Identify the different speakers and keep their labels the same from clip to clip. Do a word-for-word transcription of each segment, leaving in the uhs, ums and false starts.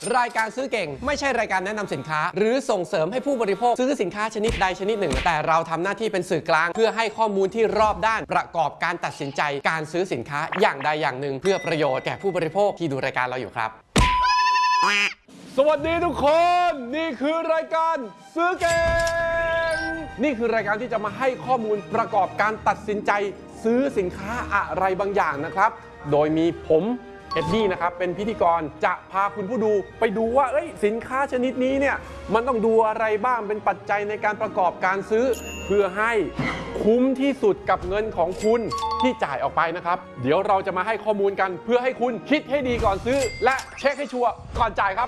Speaker 1: รายการซื้อเก่งไม่ใช่รายการแนะนำสินค้าหรือส่งเสริมให้ผู้บริโภคซื้อสินค้าชนิดใดชนิดหนึ่งแต่เราทำหน้าที่เป็นสื่อกลางเพื่อให้ข้อมูลที่รอบด้านประกอบการตัดสินใจการซื้อสินค้าอย่างใดอย่างหนึ่งเพื่อประโยชน์แก่ผู้บริโภคที่ดูรายการเราอยู่ครับสวัสดีทุกคนนี่คือรายการซื้อเก่งนี่คือรายการที่จะมาให้ข้อมูลประกอบการตัดสินใจซื้อสินค้าอะไรบางอย่างนะครับโดยมีผมเอ็ดดี้นะครับเป็นพิธีกรจะพาคุณผู้ดูไปดูว่าเอ้ยสินค้าชนิดนี้เนี่ยมันต้องดูอะไรบ้างเป็นปัจจัยในการประกอบการซื้อเพื่อให้คุ้มที่สุดกับเงินของคุณที่จ่ายออกไปนะครับเดี๋ยวเราจะมาให้ข้อมูลกันเพื่อให้คุณคิดให้ดีก่อนซื้อและเช็คให้ชัวร์ก่อนจ่ายครับ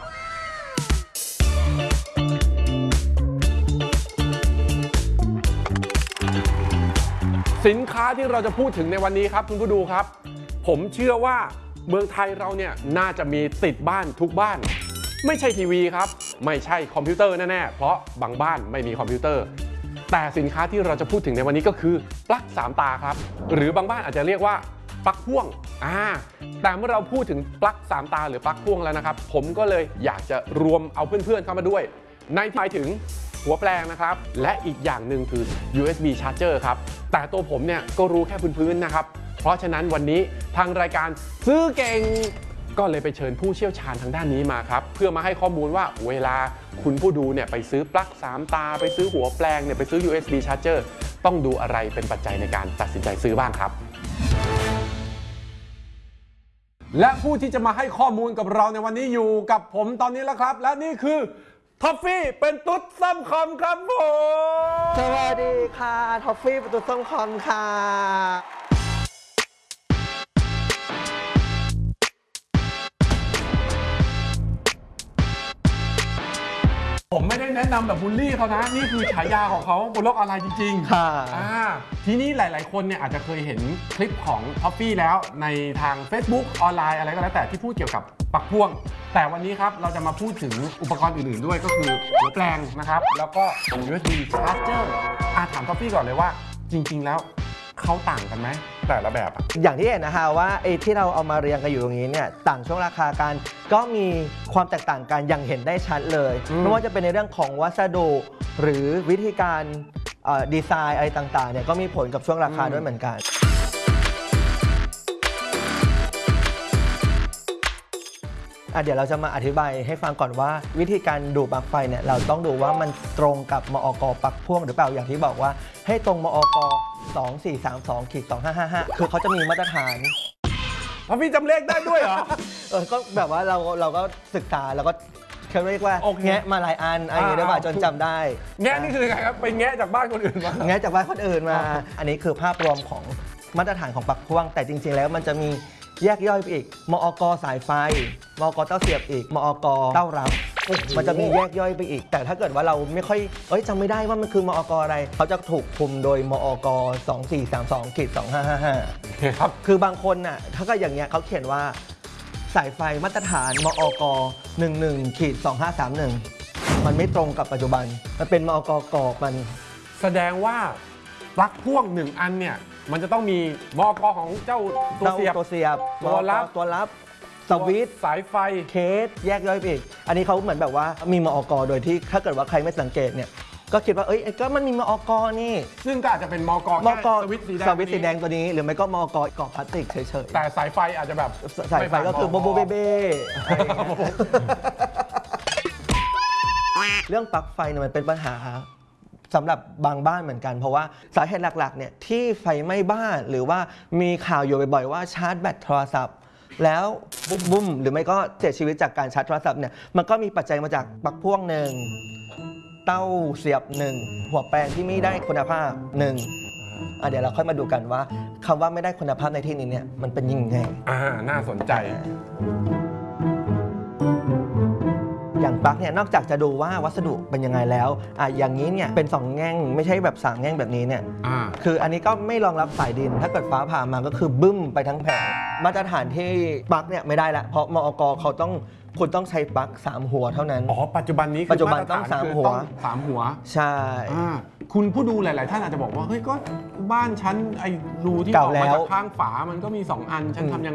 Speaker 1: สินค้าที่เราจะพูดถึงในวันนี้ครับคุณผู้ดูครับผมเชื่อว่าเมืองไทยเราเนี่ยน่าจะมีติดบ้านทุกบ้านไม่ใช่ทีวีครับไม่ใช่คอมพิวเตอร์แน่ๆเพราะบางบ้านไม่มีคอมพิวเตอร์แต่สินค้าที่เราจะพูดถึงในวันนี้ก็คือปลั๊กสามตาครับหรือบางบ้านอาจจะเรียกว่าปลั๊กพ่วงอ่าแต่เมื่อเราพูดถึงปลั๊กสามตาหรือปลั๊กพ่วงแล้วนะครับผมก็เลยอยากจะรวมเอาเพื่อนๆเข้ามาด้วยในหมายถึงหัวแปลงนะครับและอีกอย่างหนึ่งคือ ยู เอส บี Charger ครับแต่ตัวผมเนี่ยก็รู้แค่พื้นๆนะครับเพราะฉะนั้นวันนี้ทางรายการซื้อเก่งก็เลยไปเชิญผู้เชี่ยวชาญทางด้านนี้มาครับเพื่อมาให้ข้อมูลว่าเวลาคุณผู้ดูเนี่ยไปซื้อปลั๊กสามตาไปซื้อหัวแปลงเนี่ยไปซื้อ ยู เอส บี Charger ต้องดูอะไรเป็นปัจจัยในการตัดสินใจซื้อบ้างครับและผู้ที่จะมาให้ข้อมูลกับเราในวันนี้อยู่กับผมตอนนี้แล้วครับและนี่คือท็อฟฟี่เป็นตุ๊ดซ้ำคอมครับผม
Speaker 2: สวัสดีค่ะท็อฟฟี่เป็นตุ๊ดซ้ำคอมค่ะ
Speaker 1: ผมไม่ได้แนะนำแบบบูลลี่เขานะนี่คือฉายาของเขาบนโลกออนไลน์จริงๆค่ะอ่าทีนี้หลายๆคนเนี่ยอาจจะเคยเห็นคลิปของท็อฟฟี่แล้วในทาง Facebook ออนไลน์อะไรก็แล้วแต่ที่พูดเกี่ยวกับปลั๊กพ่วงแต่วันนี้ครับเราจะมาพูดถึงอุปกรณ์อื่นๆด้วยก็คือหัวแปลงนะครับแล้วก็ ยู เอส บี Charger อ่าถามท็อฟฟี่ก่อนเลยว่าจริงๆแล้วเขาต่างกันไหมแต่ละแบบ
Speaker 2: อย่างที่เห็นนะคะว่าไอ้ที่เราเอามาเรียงกันอยู่ตรงนี้เนี่ยต่างช่วงราคากันก็มีความแตกต่างกันอย่างเห็นได้ชัดเลยไม่ว่าจะเป็นในเรื่องของวัสดุหรือวิธีการดีไซน์อะไรต่างๆเนี่ยก็มีผลกับช่วงราคาด้วยเหมือนกันเดี๋ยวเราจะมาอธิบายให้ฟังก่อนว่าวิธีการดูปลั๊กไฟเนี่ยเราต้องดูว่ามันตรงกับมอก.ปลั๊กพ่วงหรือเปล่าอย่างที่บอกว่าให้ตรงมอก. สองสี่สามสอง สองห้าห้าห้าคือเขาจะมีมาตรฐาน
Speaker 1: พ่พี่จำเลขได้ด้วยเหรอ
Speaker 2: เออก็แบบว่าเราเราก็ศึกษาแล้วก็เขาเรียกว่าแงะมาหลายอันอะไรอย่างเงี้ยได้ป่ะจนจำได้
Speaker 1: แงะนี่คือไงครับไปแงะจากบ้านคนอื่นมา
Speaker 2: แงะจากบ้านคนอื่นมาอันนี้คือภาพรวมของมาตรฐานของปลั๊กพ่วงแต่จริงๆแล้วมันจะมีแยกย่อยไปอีกมอก.สายไฟมอก.เต้าเสียบอีกมอก.เต้ารับมันจะมีแยกย่อยไปอีกแต่ถ้าเกิดว่าเราไม่ค่อยเอ้ยจำไม่ได้ว่ามันคือมอก.อะไรเขาจะถูกคุมโดยมอก. สองสี่สามสอง สองห้าห้าห้า
Speaker 1: ครับ
Speaker 2: คือบางคนน่ะถ้าก็อย่างเงี้ยเขาเขียนว่าสายไฟมาตรฐานมอก. หนึ่งหนึ่ง สองห้าสามหนึ่งมันไม่ตรงกับปัจจุบันมันเป็นมอก.กอบมัน
Speaker 1: แสดงว่าปลั๊กพ่วงหนึ่งอันเนี่ยมันจะต้องมีมอก.ของเจ้าตัวเสียบ
Speaker 2: ตัวเสียบ
Speaker 1: ตัวรับ
Speaker 2: ตัวรับสวิตช์
Speaker 1: สายไฟ
Speaker 2: เคสแยกย่อยไปอีกอันนี้เขาเหมือนแบบว่ามีมอก.โดยที่ถ้าเกิดว่าใครไม่สังเกตเนี่ยก็คิดว่าเอ้ยก็มันมีมอก.นี่
Speaker 1: ซึ่งก็อาจจะเป็นมอก.
Speaker 2: มอก.สวิตช์สีแดงสวิตช์สีแดงตัวนี้หรือไม่ก็มอก.กรอบพลาสติกเฉย
Speaker 1: ๆแต่สายไฟอาจจะแบบ
Speaker 2: สายไฟก็คือโบโบเบเบ้เรื่องปลั๊กไฟเนี่ยมันเป็นปัญหาสำหรับบางบ้านเหมือนกันเพราะว่าสาเหตุหลักๆเนี่ยที่ไฟไหม้บ้านหรือว่ามีข่าวอยู่บ่อยๆว่าชาร์จแบตโทรศัพท์แล้วบุ้มบุ้มหรือไม่ก็เสียชีวิตจากการชาร์จโทรศัพท์เนี่ยมันก็มีปัจจัยมาจากปลั๊กพ่วงหนึ่งเต้าเสียบหนึ่งหัวแปลงที่ไม่ได้คุณภาพหนึ่งเดี๋ยวเราค่อยมาดูกันว่าคำว่าไม่ได้คุณภาพในที่นี้เนี่ยมันเป็นยังไง
Speaker 1: อ่าน่าสนใจ
Speaker 2: อย่างปลั๊กเนี่ยนอกจากจะดูว่าวัสดุเป็นยังไงแล้วอ่ะอย่างนี้เนี่ยเป็นสองแง่งไม่ใช่แบบสามแง่งแบบนี้เนี่ยคืออันนี้ก็ไม่รองรับสายดินถ้าเกิดฟ้าผ่ามาก็คือบึ้มไปทั้งแผงมาตรฐานที่ปลั๊กเนี่ยไม่ได้ละเพราะมอก.เขาต้องคุณต้องใช้ปลั๊กสามหัวเท่านั้น
Speaker 1: อ๋อปัจจุบันนี้
Speaker 2: ปัจจุบันต้องสามหัว
Speaker 1: สามหัว
Speaker 2: ใช่
Speaker 1: คุณผู้ดูหลายๆท่านอาจจะบอกว่าเฮ้ยก็บ้านฉันไอ้รูที่ออกมาจากข้างฝามันก็มีสองอันฉันทำยัง